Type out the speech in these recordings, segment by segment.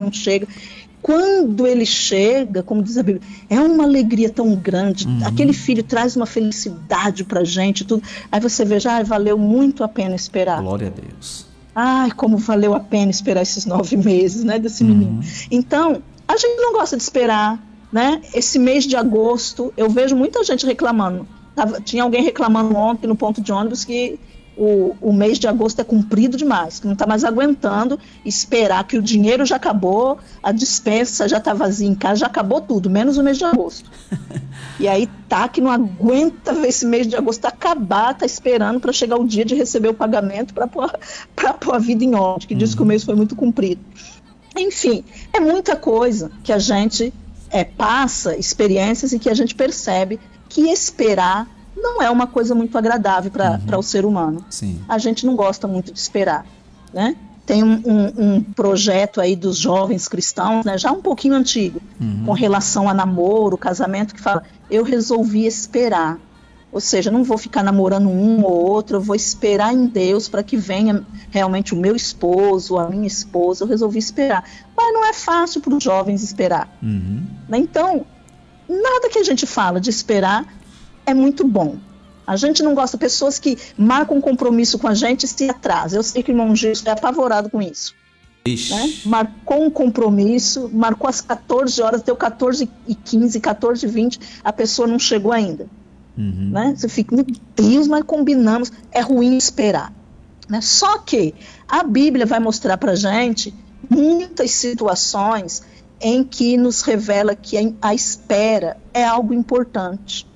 não chega. Quando ele chega, como diz a Bíblia, é uma alegria tão grande, aquele filho traz uma felicidade pra gente, tudo. Aí você veja, valeu muito a pena esperar. Glória a Deus. Ai, como valeu a pena esperar esses 9 meses, né, desse menino. Então, a gente não gosta de esperar, né? Esse mês de agosto, eu vejo muita gente reclamando. Tinha alguém reclamando ontem no ponto de ônibus que o mês de agosto é comprido demais, que não está mais aguentando esperar, que o dinheiro já acabou, a despensa já está vazia em casa, já acabou tudo, menos o mês de agosto. E aí que não aguenta ver esse mês de agosto acabar, está esperando para chegar o dia de receber o pagamento para pôr a vida em ordem, que diz que o mês foi muito comprido. Enfim, é muita coisa que a gente passa, experiências, e que a gente percebe que esperar não é uma coisa muito agradável para o ser humano. Sim. A gente não gosta muito de esperar, né? Tem um projeto aí dos jovens cristãos, né, já um pouquinho antigo, com relação a namoro, casamento, que fala, eu resolvi esperar. Ou seja, não vou ficar namorando um ou outro, eu vou esperar em Deus para que venha realmente o meu esposo, a minha esposa, eu resolvi esperar. Mas não é fácil para os jovens esperar. Então, nada que a gente fala de esperar é muito bom. A gente não gosta de pessoas que marcam um compromisso com a gente e se atrasam. Eu sei que o irmão Gil é apavorado com isso. Né? Marcou um compromisso, marcou às 14 horas, deu 14h15, 14h20, a pessoa não chegou ainda. Né? Você fica, meu Deus, mas combinamos. É ruim esperar. Né? Só que a Bíblia vai mostrar pra gente muitas situações em que nos revela que a espera é algo importante.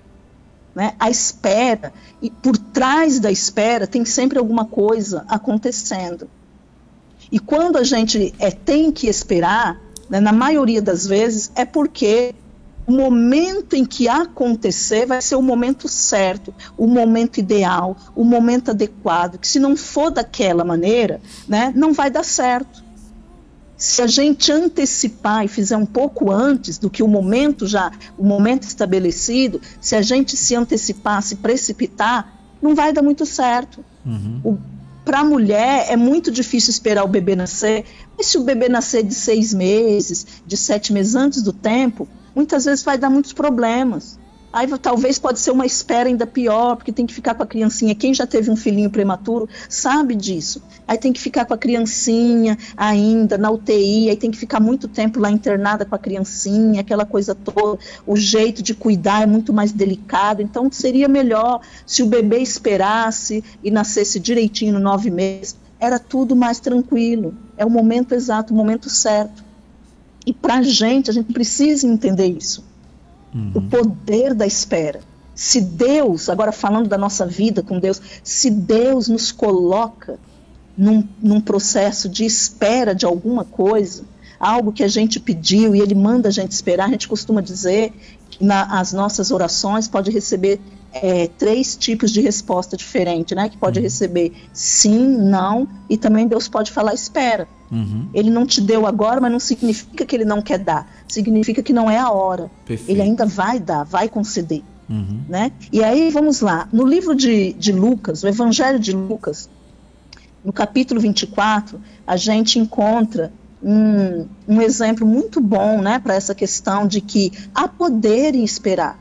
Né? A espera, e por trás da espera tem sempre alguma coisa acontecendo. E quando a gente tem que esperar, né, na maioria das vezes, é porque o momento em que acontecer vai ser o momento certo, o momento ideal, o momento adequado, que se não for daquela maneira, né, não vai dar certo. Se a gente antecipar e fizer um pouco antes do que o momento estabelecido, se a gente se antecipar, se precipitar, não vai dar muito certo. Para a mulher é muito difícil esperar o bebê nascer, mas se o bebê nascer de 6 meses, de 7 meses antes do tempo, muitas vezes vai dar muitos problemas. Aí talvez pode ser uma espera ainda pior, porque tem que ficar com a criancinha. Quem já teve um filhinho prematuro sabe disso. Aí tem que ficar com a criancinha ainda na UTI, aí tem que ficar muito tempo lá internada com a criancinha, aquela coisa toda. O jeito de cuidar é muito mais delicado. Então seria melhor se o bebê esperasse e nascesse direitinho no 9 meses. Era tudo mais tranquilo. É o momento exato, o momento certo. E a gente precisa entender isso. O poder da espera. Se Deus, agora falando da nossa vida com Deus, se Deus nos coloca num processo de espera de alguma coisa, algo que a gente pediu e Ele manda a gente esperar, a gente costuma dizer que as nossas orações pode receber 3 tipos de resposta diferente, né? Que pode receber sim, não, e também Deus pode falar espera. Ele não te deu agora, mas não significa que Ele não quer dar, significa que não é a hora. Perfeito. Ele ainda vai dar, vai conceder. Né? E aí vamos lá, no livro de Lucas, o Evangelho de Lucas, no capítulo 24, a gente encontra um exemplo muito bom, né, para essa questão de que há poder em esperar.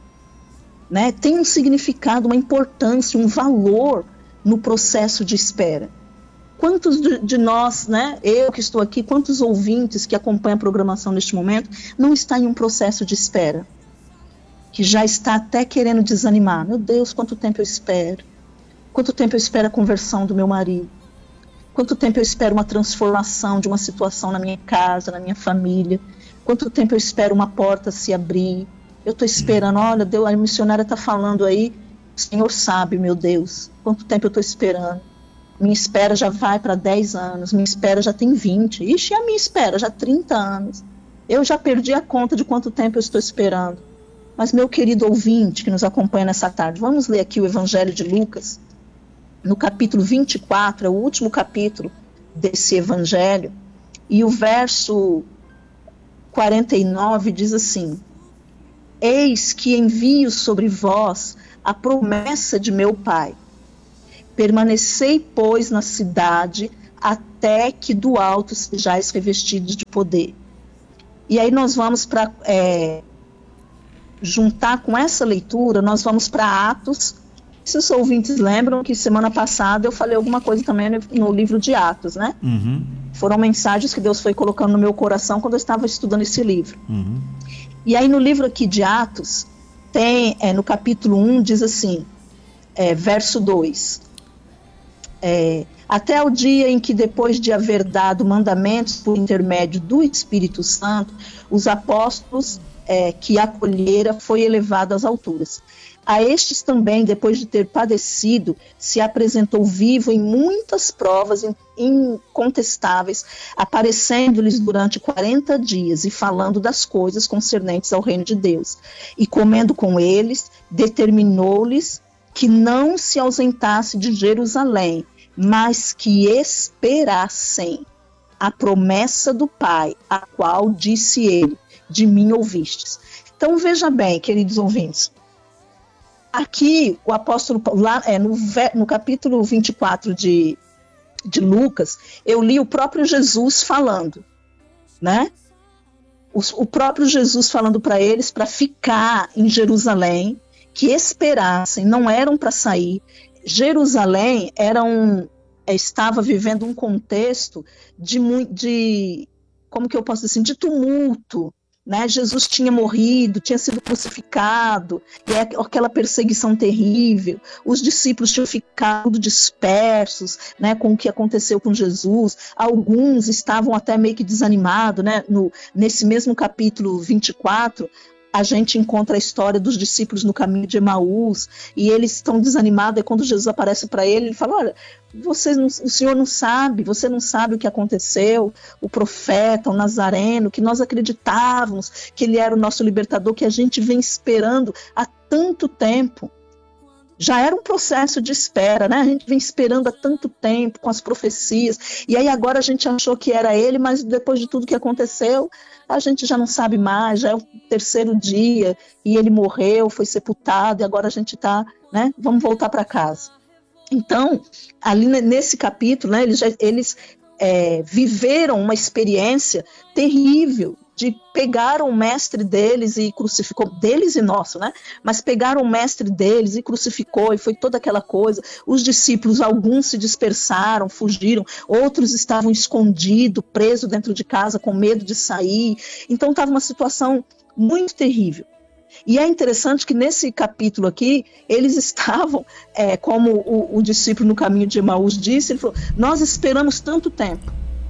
Né? Tem um significado, uma importância, um valor no processo de espera. Quantos de nós, né, eu que estou aqui, quantos ouvintes que acompanham a programação neste momento, não está em um processo de espera? Que já está até querendo desanimar. Meu Deus, quanto tempo eu espero? Quanto tempo eu espero a conversão do meu marido? Quanto tempo eu espero uma transformação de uma situação na minha casa, na minha família? Quanto tempo eu espero uma porta se abrir? Eu estou esperando, olha, Deus, a missionária está falando aí, o Senhor sabe, meu Deus, quanto tempo eu estou esperando. Minha espera já vai para 10 anos, minha espera já tem 20. Ixi, a minha espera já 30 anos. Eu já perdi a conta de quanto tempo eu estou esperando. Mas meu querido ouvinte que nos acompanha nessa tarde, vamos ler aqui o Evangelho de Lucas, no capítulo 24, é o último capítulo desse Evangelho, e o verso 49 diz assim: Eis que envio sobre vós a promessa de meu Pai. Permanecei, pois, na cidade, até até que do alto sejais revestidos de poder. E aí nós vamos para juntar com essa leitura, nós vamos para Atos. Se os ouvintes lembram que semana passada eu falei alguma coisa também no livro de Atos, né? Uhum. Foram mensagens que Deus foi colocando no meu coração quando eu estava estudando esse livro. Uhum. E aí no livro aqui de Atos, tem, no capítulo 1, diz assim, verso 2, até o dia em que, depois de haver dado mandamentos por intermédio do Espírito Santo, os apóstolos que acolhera foi elevado às alturas. A estes também, depois de ter padecido, se apresentou vivo em muitas provas incontestáveis, aparecendo-lhes durante 40 dias e falando das coisas concernentes ao reino de Deus. E comendo com eles, determinou-lhes que não se ausentasse de Jerusalém, mas que esperassem a promessa do Pai, a qual disse ele, de mim ouvistes. Então veja bem, queridos ouvintes, aqui o apóstolo Paulo, lá, no capítulo 24 de Lucas, eu li o próprio Jesus falando, né? O próprio Jesus falando para eles para ficar em Jerusalém, que esperassem, não eram para sair. Jerusalém estava vivendo um contexto de como que eu posso dizer, de tumulto, né? Jesus tinha morrido, tinha sido crucificado, e aquela perseguição terrível, os discípulos tinham ficado dispersos, né, com o que aconteceu com Jesus, alguns estavam até meio que desanimados, né? Nesse mesmo capítulo 24, a gente encontra a história dos discípulos no caminho de Emaús, e eles estão desanimados, e quando Jesus aparece para ele fala, olha, o Senhor não sabe, você não sabe o que aconteceu, o profeta, o Nazareno, que nós acreditávamos que ele era o nosso libertador, que a gente vem esperando há tanto tempo. Já era um processo de espera, né? A gente vem esperando há tanto tempo com as profecias, e aí agora a gente achou que era ele, mas depois de tudo que aconteceu, a gente já não sabe mais, já é o terceiro dia, e ele morreu, foi sepultado, e agora a gente está, né? Vamos voltar para casa. Então, ali nesse capítulo, né, eles viveram uma experiência terrível, de pegaram o mestre deles e crucificou, deles e nosso, né? Mas pegaram o mestre deles e crucificou, e foi toda aquela coisa. Os discípulos, alguns se dispersaram, fugiram, outros estavam escondidos, presos dentro de casa, com medo de sair. Então estava uma situação muito terrível. E é interessante que nesse capítulo aqui, eles estavam, como o discípulo no caminho de Emaús disse, ele falou, nós esperamos tanto tempo,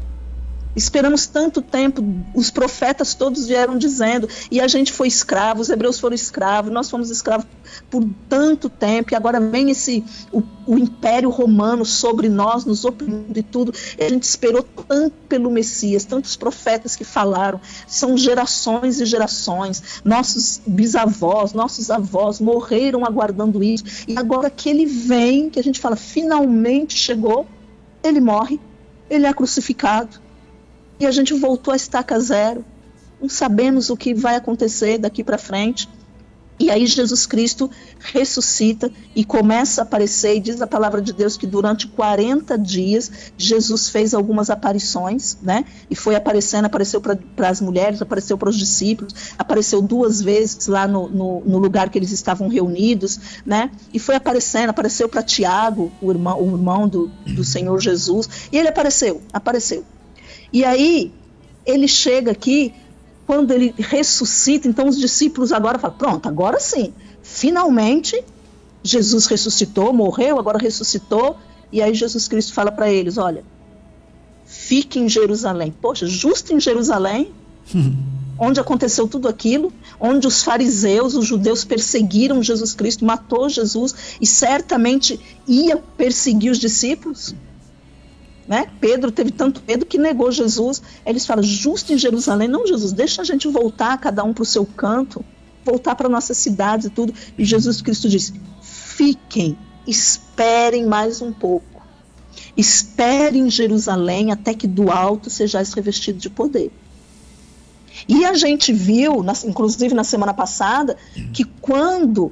os profetas todos vieram dizendo, e a gente foi escravo, os hebreus foram escravos, nós fomos escravos por tanto tempo, e agora vem o Império Romano sobre nós, nos oprimindo e tudo, e a gente esperou tanto pelo Messias, tantos profetas que falaram, são gerações e gerações, nossos bisavós, nossos avós morreram aguardando isso, e agora que ele vem, que a gente fala, finalmente chegou, ele morre, ele é crucificado, e a gente voltou a estaca zero, não sabemos o que vai acontecer daqui para frente. E aí Jesus Cristo ressuscita e começa a aparecer, e diz a palavra de Deus que durante 40 dias Jesus fez algumas aparições, né? E foi aparecendo, apareceu para as mulheres, apareceu para os discípulos, apareceu 2 vezes lá no lugar que eles estavam reunidos, né? E foi aparecendo, apareceu para Tiago, o irmão do Senhor Jesus, e ele apareceu. E aí, ele chega aqui, quando ele ressuscita, então os discípulos agora falam, pronto, agora sim, finalmente, Jesus ressuscitou, morreu, agora ressuscitou, e aí Jesus Cristo fala para eles, olha, fique em Jerusalém. Poxa, justo em Jerusalém, onde aconteceu tudo aquilo, onde os fariseus, os judeus perseguiram Jesus Cristo, matou Jesus, e certamente ia perseguir os discípulos, né? Pedro teve tanto medo que negou Jesus. Eles falam, justo em Jerusalém, não, Jesus, deixa a gente voltar, cada um para o seu canto, voltar para nossas cidades e tudo. E Jesus Cristo disse, fiquem, esperem mais um pouco, esperem em Jerusalém até que do alto sejais revestidos de poder. E a gente viu, inclusive na semana passada, que quando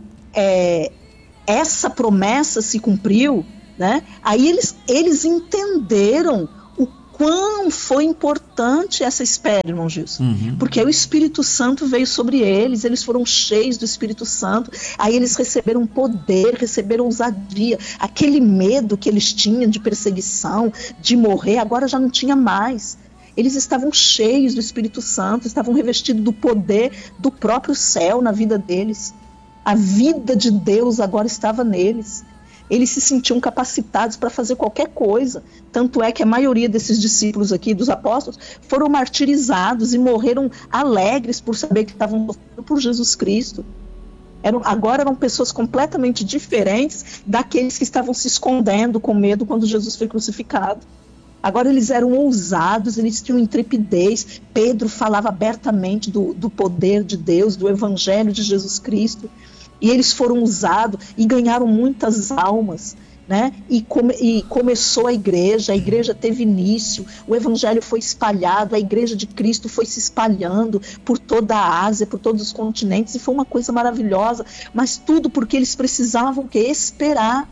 essa promessa se cumpriu, né? Aí eles entenderam o quão foi importante essa espera, irmão Gilson. Porque o Espírito Santo veio sobre eles, eles foram cheios do Espírito Santo, aí eles receberam poder, receberam ousadia, aquele medo que eles tinham de perseguição, de morrer, agora já não tinha mais. Eles estavam cheios do Espírito Santo, estavam revestidos do poder do próprio céu na vida deles. A vida de Deus agora estava neles. Eles se sentiam capacitados para fazer qualquer coisa. Tanto é que a maioria desses discípulos aqui, dos apóstolos, foram martirizados e morreram alegres por saber que estavam sofrendo por Jesus Cristo. Agora eram pessoas completamente diferentes daqueles que estavam se escondendo com medo quando Jesus foi crucificado. Agora eles eram ousados, eles tinham intrepidez. Pedro falava abertamente do poder de Deus, do evangelho de Jesus Cristo. E eles foram usados e ganharam muitas almas, né? E começou a igreja teve início, o evangelho foi espalhado, a igreja de Cristo foi se espalhando por toda a Ásia, por todos os continentes, e foi uma coisa maravilhosa, mas tudo porque eles precisavam esperar.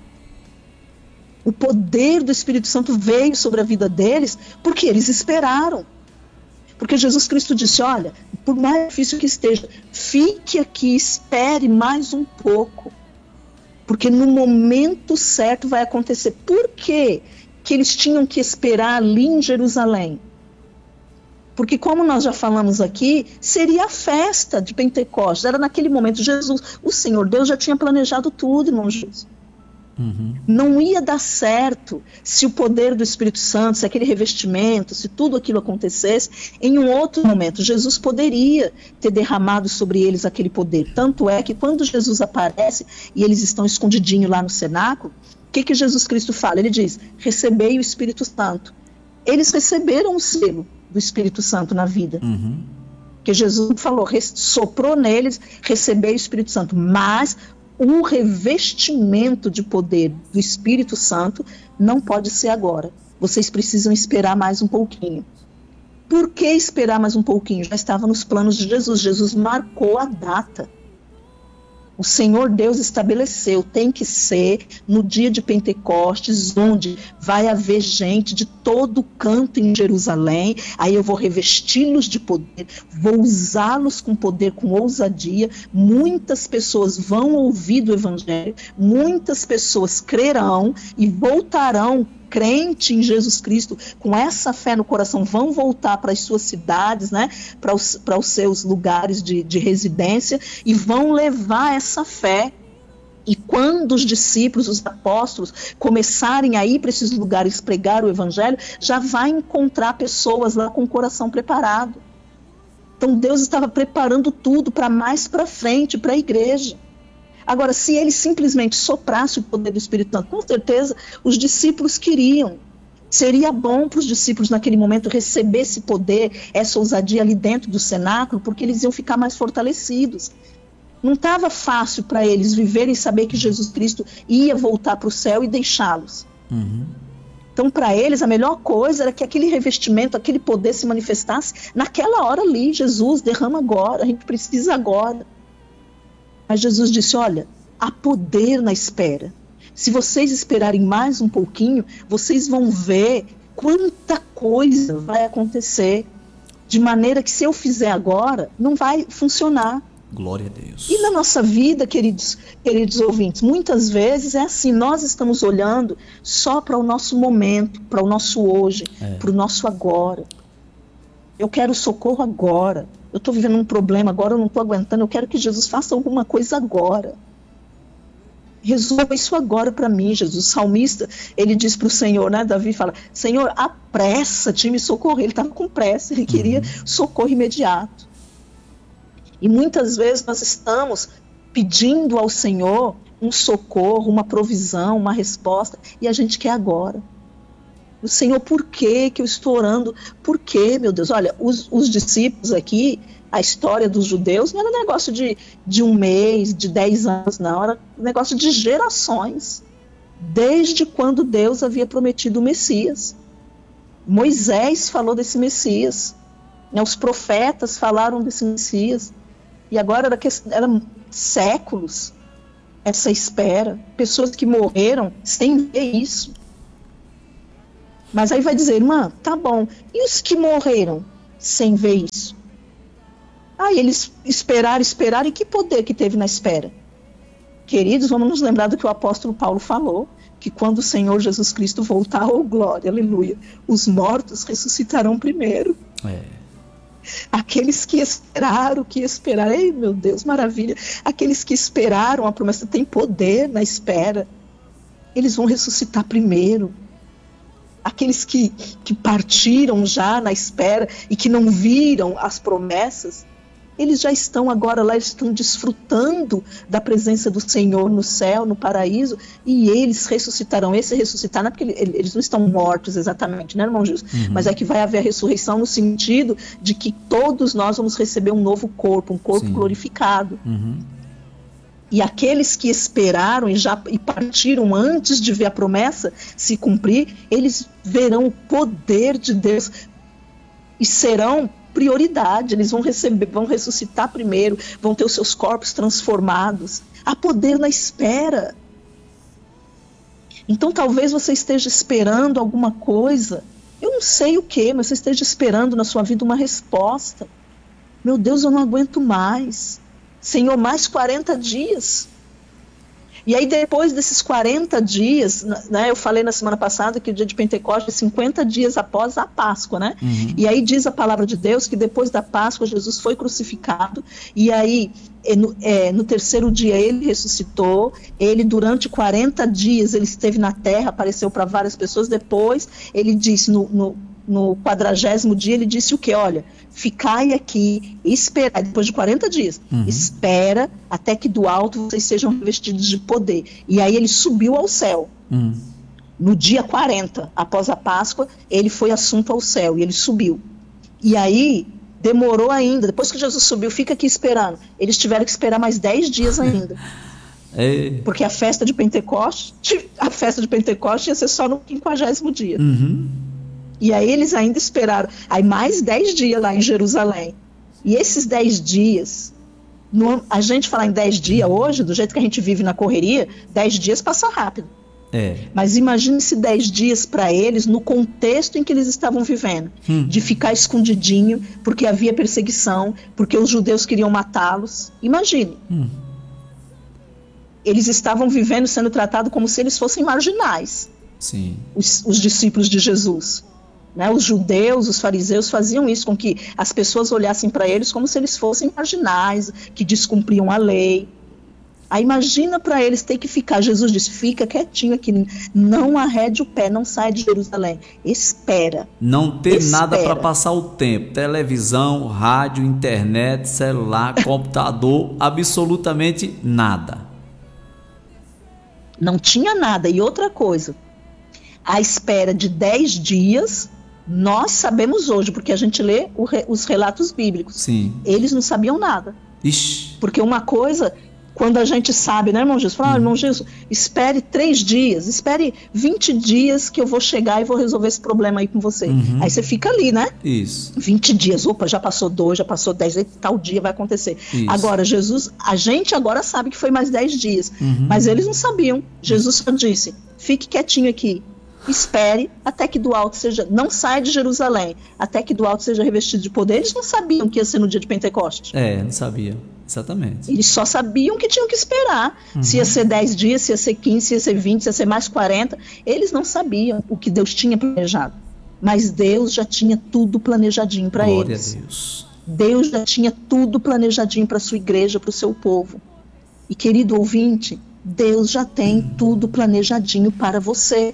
O poder do Espírito Santo veio sobre a vida deles porque eles esperaram. Porque Jesus Cristo disse, olha, por mais difícil que esteja, fique aqui, espere mais um pouco. Porque no momento certo vai acontecer. Por quê que eles tinham que esperar ali em Jerusalém? Porque, como nós já falamos aqui, seria a festa de Pentecostes. Era naquele momento, o Senhor Deus já tinha planejado tudo, irmão Jesus. Não ia dar certo se o poder do Espírito Santo, se aquele revestimento, se tudo aquilo acontecesse em um outro momento. Jesus poderia ter derramado sobre eles aquele poder. Tanto é que quando Jesus aparece e eles estão escondidinhos lá no cenáculo, o que Jesus Cristo fala? Ele diz, recebei o Espírito Santo. Eles receberam o selo do Espírito Santo na vida. Porque Jesus falou, soprou neles, recebei o Espírito Santo. Mas o revestimento de poder do Espírito Santo não pode ser agora. Vocês precisam esperar mais um pouquinho. Por que esperar mais um pouquinho? Já estava nos planos de Jesus. Jesus marcou a data. O Senhor Deus estabeleceu, tem que ser no dia de Pentecostes, onde vai haver gente de todo canto em Jerusalém, aí eu vou revesti-los de poder, vou usá-los com poder, com ousadia, muitas pessoas vão ouvir do Evangelho, muitas pessoas crerão e voltarão crente em Jesus Cristo, com essa fé no coração, vão voltar para as suas cidades, né, para os seus lugares de residência, e vão levar essa fé. E quando os discípulos, os apóstolos, começarem a ir para esses lugares pregar o evangelho, já vai encontrar pessoas lá com o coração preparado. Então Deus estava preparando tudo para mais para frente, para a igreja. Agora, se ele simplesmente soprasse o poder do Espírito Santo, com certeza os discípulos queriam. Seria bom para os discípulos naquele momento receber esse poder, essa ousadia ali dentro do cenáculo, porque eles iam ficar mais fortalecidos. Não estava fácil para eles viverem e saber que Jesus Cristo ia voltar para o céu e deixá-los. Então, para eles, a melhor coisa era que aquele revestimento, aquele poder se manifestasse naquela hora ali. Jesus, derrama agora, a gente precisa agora. Mas Jesus disse, olha, há poder na espera. Se vocês esperarem mais um pouquinho, vocês vão ver quanta coisa vai acontecer. De maneira que se eu fizer agora, não vai funcionar. Glória a Deus. E na nossa vida, queridos ouvintes, muitas vezes é assim, nós estamos olhando só para o nosso momento, para o nosso hoje, para o nosso agora. Eu quero socorro agora. Eu estou vivendo um problema agora, eu não estou aguentando, eu quero que Jesus faça alguma coisa agora. Resolva isso agora para mim, Jesus. O salmista, ele diz para o Senhor, né? Davi fala, Senhor, apressa-te em me socorrer. Ele estava com pressa, ele queria socorro imediato. E muitas vezes nós estamos pedindo ao Senhor um socorro, uma provisão, uma resposta, e a gente quer agora. O Senhor, por que eu estou orando? Por que, meu Deus? Olha, os discípulos aqui, a história dos judeus não era negócio de um mês, de 10 anos, não. Era negócio de gerações. Desde quando Deus havia prometido o Messias. Moisés falou desse Messias. Né? Os profetas falaram desse Messias. E agora era séculos essa espera. Pessoas que morreram sem ver isso. Mas aí vai dizer, irmã, tá bom, e os que morreram sem ver isso? Aí eles esperaram, e que poder que teve na espera? Queridos, vamos nos lembrar do que o apóstolo Paulo falou, que quando o Senhor Jesus Cristo voltar, oh glória, aleluia, os mortos ressuscitarão primeiro. Aqueles que esperaram, ei meu Deus, maravilha, aqueles que esperaram a promessa, tem poder na espera, eles vão ressuscitar primeiro. Aqueles que partiram já na espera e que não viram as promessas, eles já estão agora lá, eles estão desfrutando da presença do Senhor no céu, no paraíso, e eles ressuscitarão. Esse ressuscitar não é porque eles não estão mortos exatamente, né, irmão Gilson? Mas é que vai haver a ressurreição no sentido de que todos nós vamos receber um novo corpo, um corpo glorificado. E aqueles que esperaram e partiram antes de ver a promessa se cumprir, eles verão o poder de Deus e serão prioridade, eles vão ressuscitar primeiro, vão ter os seus corpos transformados. Há poder na espera. Então talvez você esteja esperando alguma coisa, eu não sei o que, mas você esteja esperando na sua vida uma resposta. Meu Deus, eu não aguento mais. Senhor, mais 40 dias. E aí depois desses 40 dias, né, eu falei na semana passada que o dia de Pentecostes é 50 dias após a Páscoa, né? E aí diz a palavra de Deus que depois da Páscoa Jesus foi crucificado, e aí no terceiro dia ele ressuscitou, ele durante 40 dias ele esteve na terra, apareceu para várias pessoas, depois ele disse no 40º dia, ele disse o quê? Olha, ficai aqui, esperai, depois de 40 dias, espera até que do alto vocês sejam revestidos de poder. E aí ele subiu ao céu. No dia 40, após a Páscoa, ele foi assunto ao céu, e ele subiu. E aí, demorou ainda, depois que Jesus subiu, fica aqui esperando. Eles tiveram que esperar mais 10 dias ainda. Porque a festa de Pentecostes ia ser só no 50º dia. E aí eles ainda esperaram, aí mais 10 dias lá em Jerusalém. E esses 10 dias, a gente falar em 10 dias hoje, do jeito que a gente vive na correria, 10 dias passa rápido. Mas imagine esses 10 dias para eles, no contexto em que eles estavam vivendo, de ficar escondidinho, porque havia perseguição, porque os judeus queriam matá-los. Imagine. Eles estavam vivendo, sendo tratados como se eles fossem marginais. Sim. Os discípulos de Jesus. Né, os judeus, os fariseus faziam isso, com que as pessoas olhassem para eles como se eles fossem marginais, que descumpriam a lei. Aí imagina para eles ter que ficar, Jesus disse, fica quietinho aqui, não arrede o pé, não sai de Jerusalém, espera. Não ter nada para passar o tempo, televisão, rádio, internet, celular, computador, absolutamente nada. Não tinha nada. E outra coisa, a espera de 10 dias... Nós sabemos hoje, porque a gente lê os relatos bíblicos. Sim. Eles não sabiam nada. Ixi. Porque uma coisa, quando a gente sabe, né, irmão Jesus? Fala, irmão Jesus, espere 3 dias, espere 20 dias que eu vou chegar e vou resolver esse problema aí com você. Aí você fica ali, né? Isso. 20 dias, opa, já passou 2, já passou 10, tal dia vai acontecer. Isso. Agora, Jesus, a gente agora sabe que foi mais 10 dias. Mas eles não sabiam. Jesus só disse, fique quietinho aqui. Espere até que do alto seja, não sai de Jerusalém, até que do alto seja revestido de poder. Eles não sabiam que ia ser no dia de Pentecostes. Não sabiam, exatamente. Eles só sabiam que tinham que esperar. Se ia ser 10 dias, se ia ser 15, se ia ser 20, se ia ser mais 40. Eles não sabiam o que Deus tinha planejado. Mas Deus já tinha tudo planejadinho para eles. Glória a Deus. Deus já tinha tudo planejadinho para a sua igreja, para o seu povo. E querido ouvinte, Deus já tem tudo planejadinho para você.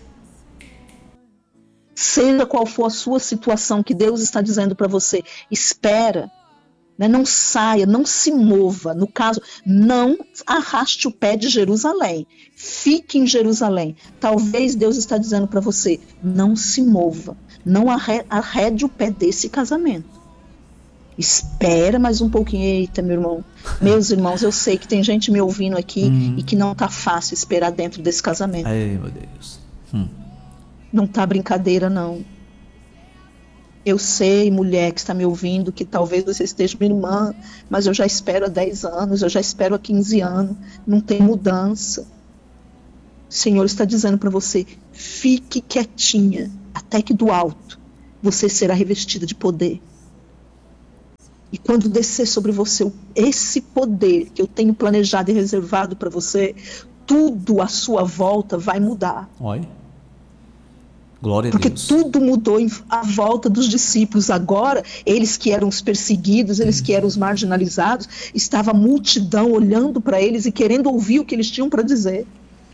Seja qual for a sua situação, que Deus está dizendo para você, espera, né? Não saia, não se mova. No caso, não arraste o pé de Jerusalém, fique em Jerusalém. Talvez Deus está dizendo para você, não se mova, não arrede o pé desse casamento. Espera mais um pouquinho. Eita, meu irmão, meus irmãos, eu sei que tem gente me ouvindo aqui e que não está fácil esperar dentro desse casamento. Ai, meu Deus. Não tá brincadeira, não. Eu sei, mulher que está me ouvindo, que talvez você esteja minha irmã, mas eu já espero há 10 anos, eu já espero há 15 anos, não tem mudança. O Senhor está dizendo para você, fique quietinha, até que do alto você será revestida de poder. E quando descer sobre você esse poder que eu tenho planejado e reservado para você, tudo à sua volta vai mudar. Oi. Glória a Porque Deus. tudo mudou à volta dos discípulos. Agora, eles que eram os perseguidos, eles que eram os marginalizados, estava a multidão olhando para eles e querendo ouvir o que eles tinham para dizer.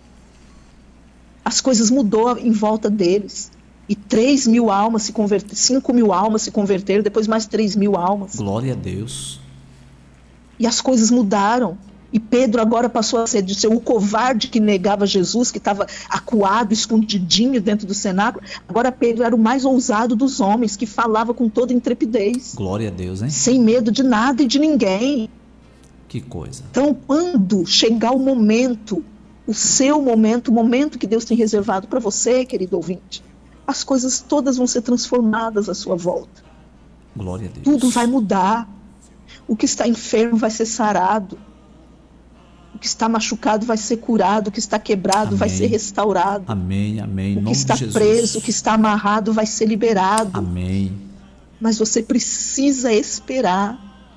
As coisas mudou em volta deles. E 3.000 almas se converteram, 5.000 almas se converteram, depois mais 3.000 almas. Glória a Deus. E as coisas mudaram. E Pedro agora passou a ser o covarde que negava Jesus, que estava acuado, escondidinho dentro do cenáculo. Agora Pedro era o mais ousado dos homens, que falava com toda intrepidez. Glória a Deus, hein? Sem medo de nada e de ninguém. Que coisa. Então, quando chegar o momento, o seu momento, o momento que Deus tem reservado para você, querido ouvinte, as coisas todas vão ser transformadas à sua volta. Glória a Deus. Tudo vai mudar. O que está enfermo vai ser sarado. O que está machucado vai ser curado. O que está quebrado Amém. vai ser restaurado. Amém, amém. O que está preso, o que está amarrado vai ser liberado. Amém. Mas você precisa esperar.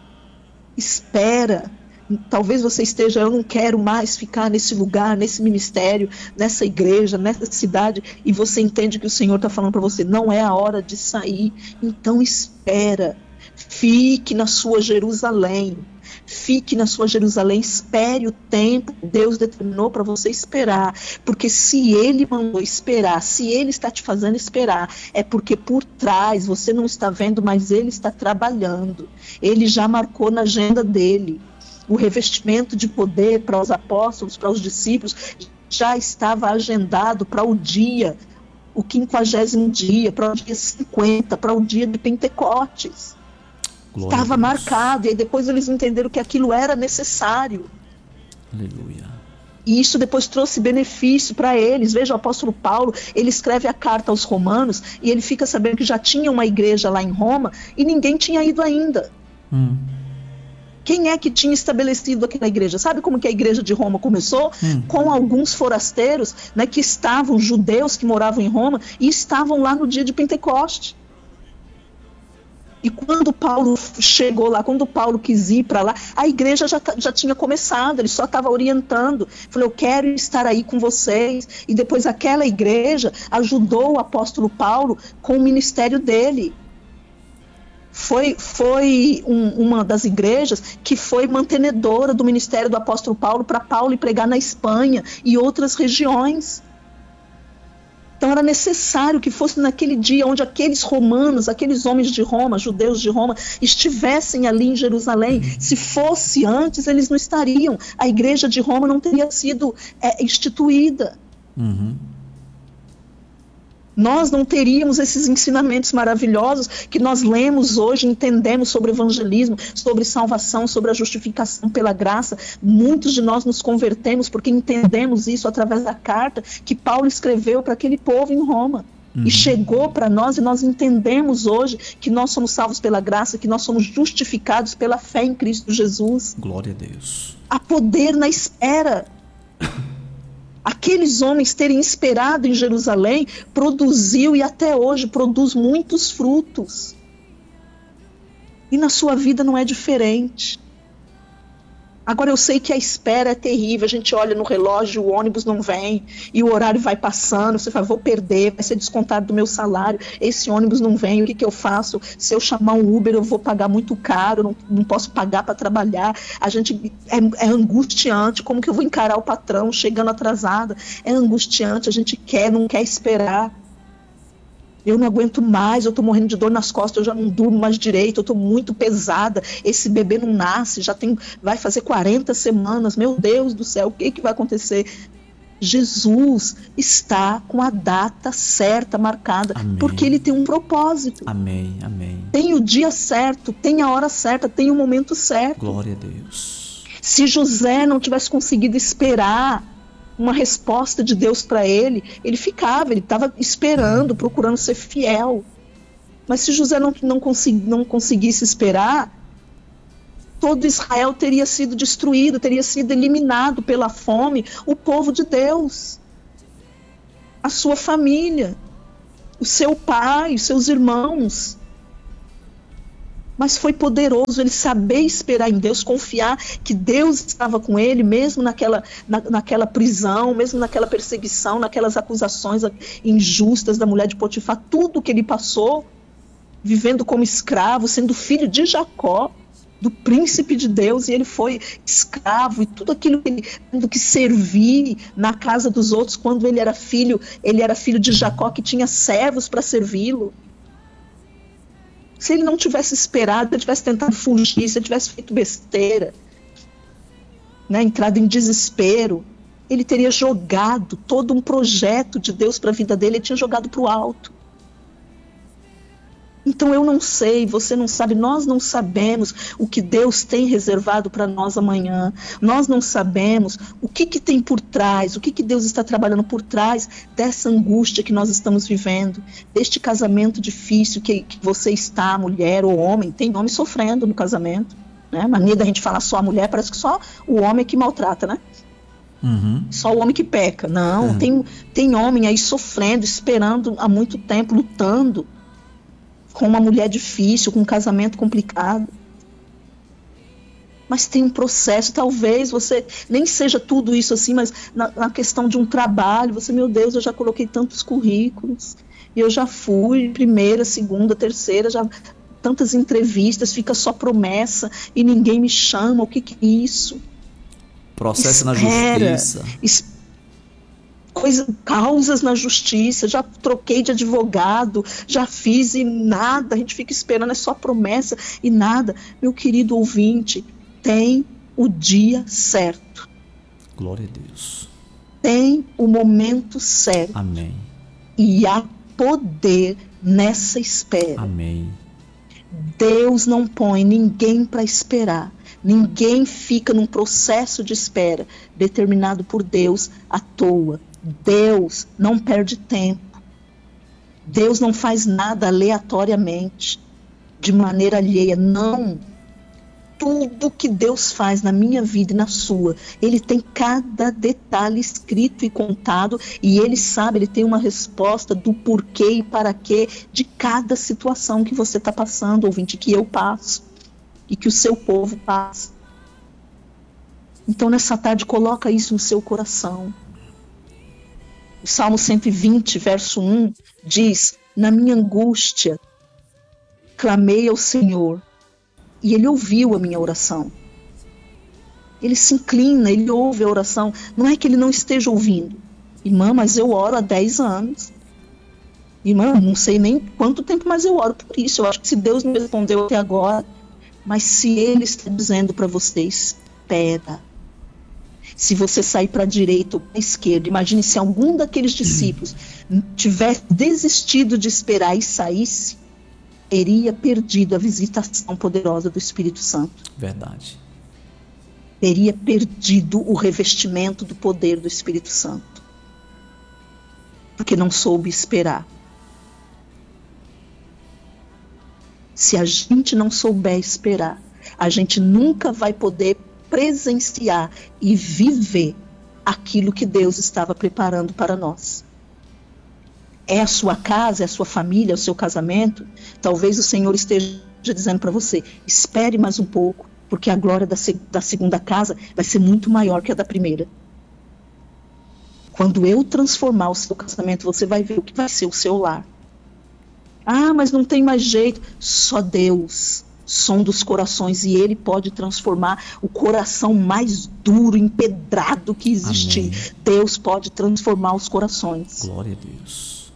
Espera. Talvez você esteja, eu não quero mais ficar nesse lugar, nesse ministério, nessa igreja, nessa cidade, e você entende que o Senhor está falando para você, não é a hora de sair. Então espera. Fique na sua Jerusalém. Fique na sua Jerusalém, espere o tempo que Deus determinou para você esperar, porque se Ele mandou esperar, se Ele está te fazendo esperar, é porque por trás você não está vendo, mas Ele está trabalhando. Ele já marcou na agenda dele. O revestimento de poder para os apóstolos, para os discípulos, já estava agendado para o dia, o 50º dia, para o dia 50, para o dia de Pentecostes. Glória Estava marcado, e aí depois eles entenderam que aquilo era necessário. Aleluia. E isso depois trouxe benefício para eles. Veja, o apóstolo Paulo, ele escreve a carta aos romanos, e ele fica sabendo que já tinha uma igreja lá em Roma, e ninguém tinha ido ainda. Quem é que tinha estabelecido aquela igreja? Sabe como que a igreja de Roma começou? Com alguns forasteiros, né, que estavam, judeus que moravam em Roma, e estavam lá no dia de Pentecoste. E quando Paulo chegou lá, quando Paulo quis ir para lá, a igreja já tinha começado, ele só estava orientando. Falou, eu quero estar aí com vocês. E depois aquela igreja ajudou o apóstolo Paulo com o ministério dele. Foi uma das igrejas que foi mantenedora do ministério do apóstolo Paulo para Paulo ir pregar na Espanha e outras regiões. Então era necessário que fosse naquele dia onde aqueles romanos, aqueles homens de Roma, judeus de Roma, estivessem ali em Jerusalém. Se fosse antes, eles não estariam. A igreja de Roma não teria sido instituída. Nós não teríamos esses ensinamentos maravilhosos que nós lemos hoje, entendemos sobre evangelismo, sobre salvação, sobre a justificação pela graça. Muitos de nós nos convertemos porque entendemos isso através da carta que Paulo escreveu para aquele povo em Roma. E chegou para nós, e nós entendemos hoje que nós somos salvos pela graça, que nós somos justificados pela fé em Cristo Jesus. Glória a Deus. Há poder na espera. Aqueles homens terem esperado em Jerusalém produziu e até hoje produz muitos frutos. E na sua vida não é diferente. Agora eu sei que a espera é terrível, a gente olha no relógio, o ônibus não vem, e o horário vai passando, você fala, vou perder, vai ser descontado do meu salário, esse ônibus não vem, o que eu faço? Se eu chamar um Uber eu vou pagar muito caro, não posso pagar para trabalhar, a gente é angustiante, como que eu vou encarar o patrão chegando atrasada? É angustiante, a gente não quer esperar. Eu não aguento mais, eu estou morrendo de dor nas costas, eu já não durmo mais direito, eu estou muito pesada, esse bebê não nasce, vai fazer 40 semanas, meu Deus do céu, o que vai acontecer? Jesus está com a data certa marcada, Amém. Porque Ele tem um propósito. Amém, amém. Tem o dia certo, tem a hora certa, tem o momento certo. Glória a Deus. Se José não tivesse conseguido esperar uma resposta de Deus para ele estava esperando, procurando ser fiel. Mas se José não conseguisse esperar, todo Israel teria sido destruído, teria sido eliminado pela fome, o povo de Deus, a sua família. o seu pai, os seus irmãos. Mas foi poderoso ele saber esperar em Deus, confiar que Deus estava com ele, mesmo naquela prisão, mesmo naquela perseguição, naquelas acusações injustas da mulher de Potifar, tudo que ele passou, vivendo como escravo, sendo filho de Jacó, do príncipe de Deus, e ele foi escravo, e tudo aquilo que ele tendo que servir na casa dos outros, quando ele era filho de Jacó, que tinha servos para servi-lo. Se ele não tivesse esperado, se ele tivesse tentado fugir, se ele tivesse feito besteira, né, entrado em desespero, ele teria jogado todo um projeto de Deus para a vida dele, ele tinha jogado para o alto. Então eu não sei, você não sabe, nós não sabemos o que Deus tem reservado para nós amanhã. Nós não sabemos o que tem por trás, o que Deus está trabalhando por trás dessa angústia que nós estamos vivendo, deste casamento difícil que você está, mulher ou homem, tem homem sofrendo no casamento. Né? Mania da gente falar só a mulher, parece que só o homem é que maltrata, né? Uhum. Só o homem que peca. Não, tem homem aí sofrendo, esperando há muito tempo, lutando com uma mulher difícil, com um casamento complicado. Mas tem um processo, talvez você nem seja tudo isso assim, mas na questão de um trabalho, você, meu Deus, eu já coloquei tantos currículos, e eu já fui, primeira, segunda, terceira, já tantas entrevistas, fica só promessa, e ninguém me chama, o que é isso? Processo na justiça. Causas na justiça, já troquei de advogado, já fiz e nada, a gente fica esperando, é só promessa e nada. Meu querido ouvinte, tem o dia certo. Glória a Deus. Tem o momento certo. Amém. E há poder nessa espera. Amém. Deus não põe ninguém para esperar. Ninguém fica num processo de espera determinado por Deus à toa. Deus não perde tempo. Deus não faz nada aleatoriamente, de maneira alheia. Não. Tudo que Deus faz na minha vida e na sua, Ele tem cada detalhe escrito e contado, e Ele sabe, Ele tem uma resposta do porquê e para quê de cada situação que você está passando, ouvinte, que eu passo e que o seu povo passa. Então nessa tarde coloca isso no seu coração. O Salmo 120, verso 1 diz: na minha angústia clamei ao Senhor e Ele ouviu a minha oração. Ele se inclina, Ele ouve a oração. Não é que Ele não esteja ouvindo. Irmã, mas eu oro há 10 anos. Irmã, não sei nem quanto tempo, mas eu oro por isso. Eu acho que se Deus me respondeu até agora, mas se Ele está dizendo para você, espera. Se você sair para a direita ou para a esquerda, imagine se algum daqueles discípulos tivesse desistido de esperar e saísse, teria perdido a visitação poderosa do Espírito Santo. Verdade. Teria perdido o revestimento do poder do Espírito Santo. Porque não soube esperar. Se a gente não souber esperar, a gente nunca vai poder presenciar e viver aquilo que Deus estava preparando para nós. É a sua casa, é a sua família, é o seu casamento. Talvez o Senhor esteja dizendo para você, espere mais um pouco, porque a glória da segunda casa vai ser muito maior que a da primeira. Quando eu transformar o seu casamento, você vai ver o que vai ser o seu lar. Ah, mas não tem mais jeito. Só Deus sonda os corações, e Ele pode transformar o coração mais duro, empedrado que existir. Amém. Deus pode transformar os corações. Glória a Deus.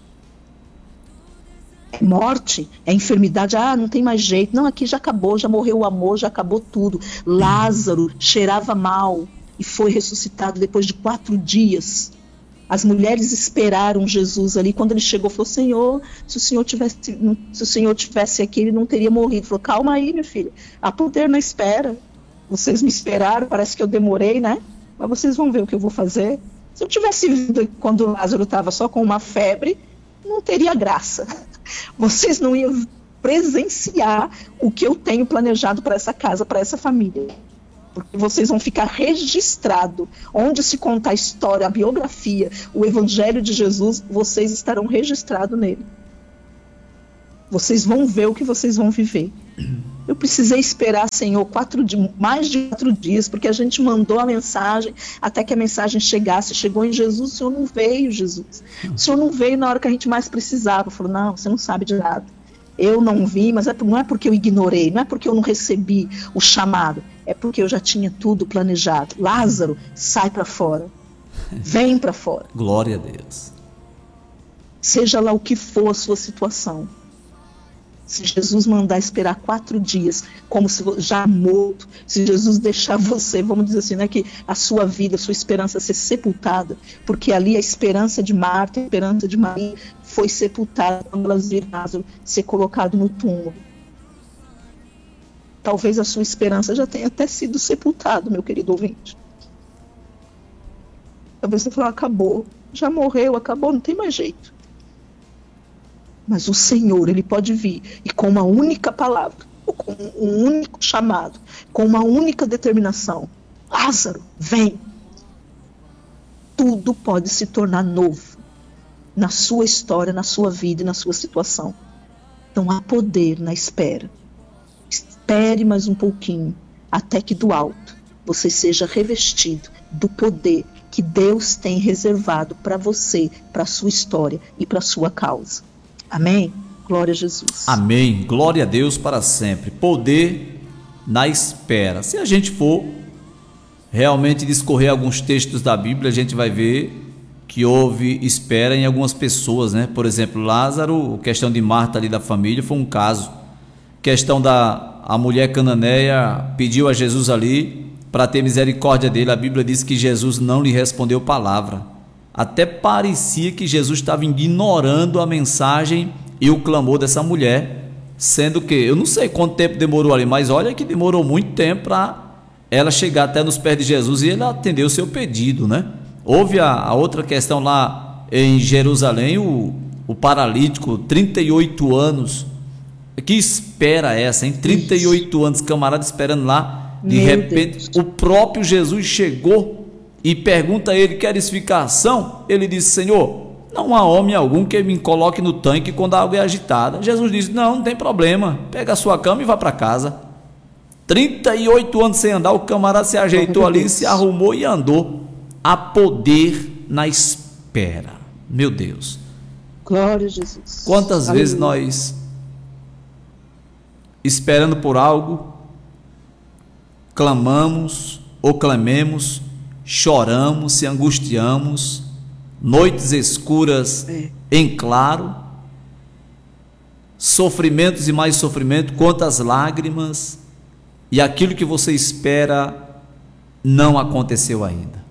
É morte, é enfermidade, não tem mais jeito. Não, aqui já acabou, já morreu o amor, já acabou tudo. Lázaro cheirava mal e foi ressuscitado depois de 4 dias. As mulheres esperaram Jesus ali. Quando ele chegou, falou: Senhor, se o Senhor tivesse aqui, ele não teria morrido. Falou: calma aí, minha filha, há poder na espera. Vocês me esperaram, parece que eu demorei, né? Mas vocês vão ver o que eu vou fazer. Se eu tivesse vindo quando Lázaro estava só com uma febre, não teria graça. Vocês não iam presenciar o que eu tenho planejado para essa casa, para essa família. Porque vocês vão ficar registrado. Onde se contar a história, a biografia, o evangelho de Jesus, vocês estarão registrados nele. Vocês vão ver o que vocês vão viver. Eu precisei esperar, Senhor, mais de 4 dias, porque a gente mandou a mensagem, até que a mensagem chegasse. Chegou em Jesus, o Senhor não veio, Jesus. O Senhor não veio na hora que a gente mais precisava. Falou, não, você não sabe de nada. Eu não vi, mas não é porque eu ignorei, não é porque eu não recebi o chamado, é porque eu já tinha tudo planejado. Lázaro, sai para fora. Vem para fora. Glória a Deus. Seja lá o que for a sua situação. Se Jesus mandar esperar 4 dias, como se já morto, se Jesus deixar você, vamos dizer assim, né, que a sua vida, a sua esperança ser sepultada, porque ali a esperança de Marta, a esperança de Maria foi sepultada quando elas viram Lázaro ser colocado no túmulo. Talvez a sua esperança já tenha até sido sepultada, meu querido ouvinte. Talvez você falou, acabou, já morreu, acabou, não tem mais jeito. Mas o Senhor, Ele pode vir e com uma única palavra, ou com um único chamado, com uma única determinação, Lázaro, vem. Tudo pode se tornar novo na sua história, na sua vida e na sua situação. Então há poder na espera. Espere mais um pouquinho, até que do alto você seja revestido do poder que Deus tem reservado para você, para a sua história e para a sua causa. Amém? Glória a Jesus. Amém. Glória a Deus para sempre. Poder na espera. Se a gente for realmente discorrer alguns textos da Bíblia, a gente vai ver que houve espera em algumas pessoas, né? Por exemplo, Lázaro, questão de Marta ali da família, foi um caso. Questão a mulher cananeia pediu a Jesus ali para ter misericórdia dele. A Bíblia diz que Jesus não lhe respondeu palavra. Até parecia que Jesus estava ignorando a mensagem e o clamor dessa mulher, sendo que, eu não sei quanto tempo demorou ali, mas olha que demorou muito tempo para ela chegar até nos pés de Jesus e ele atendeu o seu pedido, né? Houve a outra questão lá em Jerusalém, o paralítico, 38 anos, que espera essa, hein? 38 anos, camarada esperando lá, de repente o próprio Jesus chegou e pergunta a ele, queres ficar são? Ele disse, Senhor, não há homem algum que me coloque no tanque quando a água é agitada. Jesus disse, não tem problema, pega a sua cama e vá para casa. 38 anos sem andar, o camarada se ajeitou ali, se arrumou e andou. Há poder na espera. Meu Deus. Glória a Jesus. Quantas vezes nós, esperando por algo, clamamos ou clamemos, choramos, se angustiamos, noites escuras em claro, sofrimentos e mais sofrimento, quantas lágrimas, e aquilo que você espera não aconteceu ainda.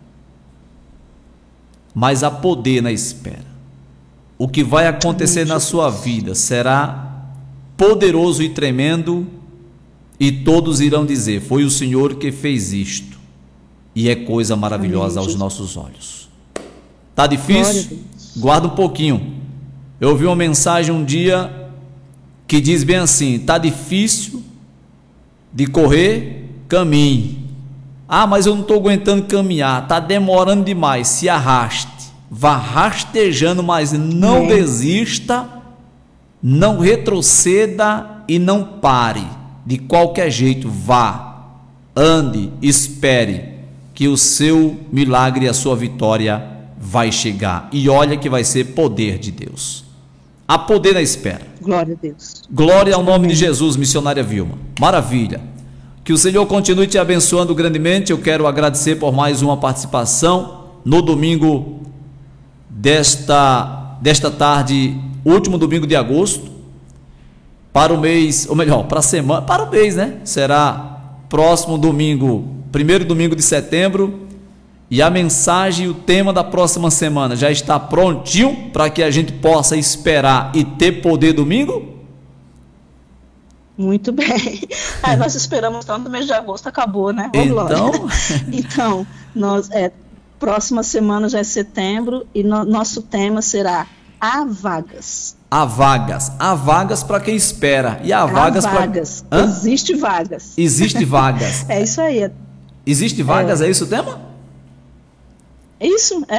Mas há poder na espera. O que vai acontecer na sua vida será poderoso e tremendo, e todos irão dizer, foi o Senhor que fez isto. E é coisa maravilhosa aos nossos olhos. Tá difícil? Guarda um pouquinho. Eu ouvi uma mensagem um dia que diz bem assim, tá difícil de correr, caminhe. Ah, mas eu não estou aguentando caminhar, tá demorando demais, se arraste. Vá rastejando, mas não desista, não retroceda e não pare. De qualquer jeito, vá, ande, espere, que o seu milagre e a sua vitória vai chegar. E olha que vai ser poder de Deus. Há poder na espera. Glória a Deus. Glória ao nome de Jesus, missionária Vilma. Maravilha. Que o Senhor continue te abençoando grandemente. Eu quero agradecer por mais uma participação no domingo desta tarde, último domingo de agosto, para o mês, ou melhor, para a semana, para o mês, né? Será próximo domingo, primeiro domingo de setembro, e a mensagem e o tema da próxima semana já está prontinho para que a gente possa esperar e ter poder domingo? Muito bem. Nós esperamos tanto, o mês de agosto acabou, né? Vamos lá. Então, próxima semana já é setembro e nosso tema será há vagas. Há vagas. Há vagas para quem espera. E há vagas para... Existe vagas. Existe vagas. É isso aí. Existe vagas, é isso o tema? Isso, é.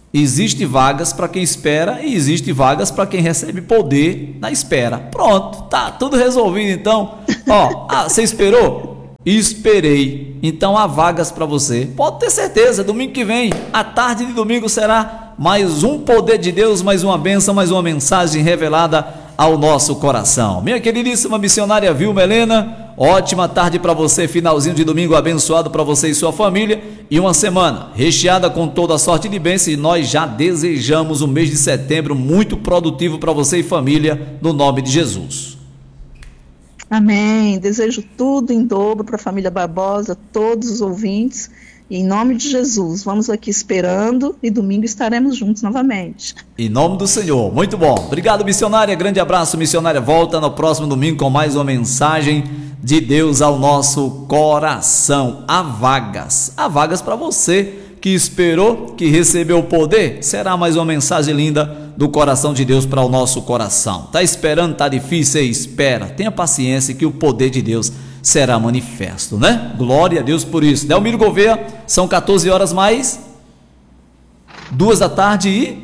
Existe vagas para quem espera e existe vagas para quem recebe poder na espera. Pronto, tá tudo resolvido então. Você esperou? Esperei. Então há vagas para você. Pode ter certeza, domingo que vem, à tarde de domingo, será mais um poder de Deus, mais uma bênção, mais uma mensagem revelada ao nosso coração. Minha queridíssima missionária Vilma Helena, ótima tarde para você, finalzinho de domingo abençoado para você e sua família, e uma semana recheada com toda a sorte de bênçãos, e nós já desejamos um mês de setembro muito produtivo para você e família, no nome de Jesus. Amém. Desejo tudo em dobro para a família Barbosa, todos os ouvintes, e em nome de Jesus, vamos aqui esperando e domingo estaremos juntos novamente. Em nome do Senhor, muito bom. Obrigado, missionária, grande abraço, missionária. Volta no próximo domingo com mais uma mensagem de Deus ao nosso coração. Há vagas para você que esperou, que recebeu o poder. Será mais uma mensagem linda do coração de Deus para o nosso coração. Tá esperando, tá difícil, espera, tenha paciência que o poder de Deus será manifesto, né? Glória a Deus por isso. Delmiro Gouveia, são 14 horas mais 2 da tarde e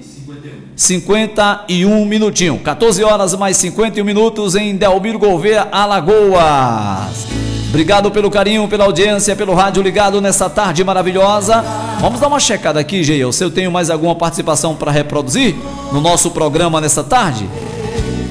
51 minutinhos. 14 horas mais 51 minutos em Delmiro Gouveia, Alagoas. Obrigado pelo carinho, pela audiência, pelo rádio ligado nessa tarde maravilhosa. Vamos dar uma checada aqui, Geil, se eu tenho mais alguma participação para reproduzir no nosso programa nessa tarde.